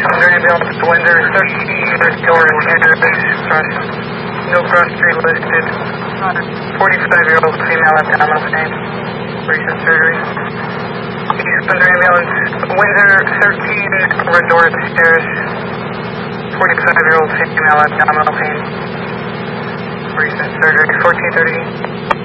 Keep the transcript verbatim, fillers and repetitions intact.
under ambulance, Windsor, thirteen, door cancer, cross, no cross street listed. forty-five-year-old female abdominal pain, recent surgery. East under ambulance, Windsor, thirteen, resort stairs, forty-five-year-old female abdominal pain, recent surgery, fourteen thirty.